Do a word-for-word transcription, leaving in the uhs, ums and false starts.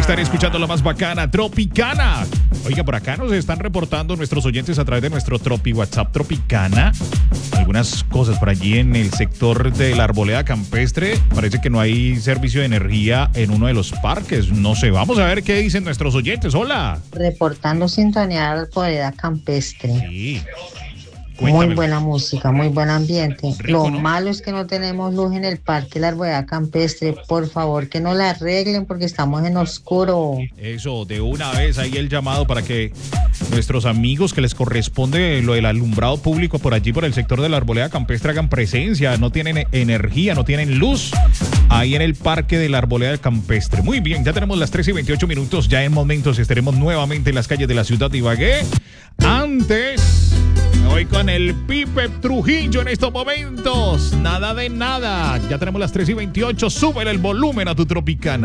Están escuchando la más bacana, Tropicana. Oiga, por acá nos están reportando nuestros oyentes a través de nuestro Tropi WhatsApp Tropicana. Algunas cosas por allí en el sector de la arboleda campestre. Parece que no hay servicio de energía en uno de los parques. No sé, vamos a ver qué dicen nuestros oyentes. Hola. Reportando sintonía de la arboleda campestre. Sí. Cuéntame. Muy buena música, muy buen ambiente. Rico, Lo ¿no? malo es que no tenemos luz en el parque La Arboleda Campestre. Por favor, que no la arreglen porque estamos en oscuro. Eso, de una vez ahí el llamado para que nuestros amigos que les corresponde lo del alumbrado público por allí, por el sector de la Arboleda Campestre, hagan presencia. No tienen energía, no tienen luz ahí en el parque de la Arboleda Campestre. Muy bien, ya tenemos las tres y veintiocho minutos. Ya en momentos estaremos nuevamente en las calles de la ciudad de Ibagué. Antes... Hoy con el Pipe Trujillo en estos momentos. Nada de nada. Ya tenemos las tres y veintiocho. Súbele el volumen a tu Tropicana.